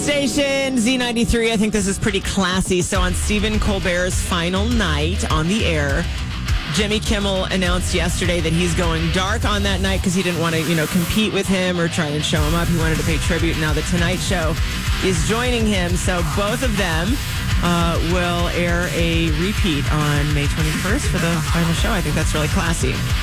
Station Z93. I think this is pretty classy. So on Stephen Colbert's final night on the air, Jimmy Kimmel announced yesterday that he's going dark on that night because he didn't want to, compete with him or try and show him up. He wanted to pay tribute. Now the Tonight Show is joining him. So both of them will air a repeat on May 21st for the final show. I think that's really classy.